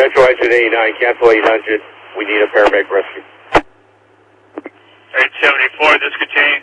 Central exit 89, cancel 800. We need a paramedic rescue. 874, discontinue.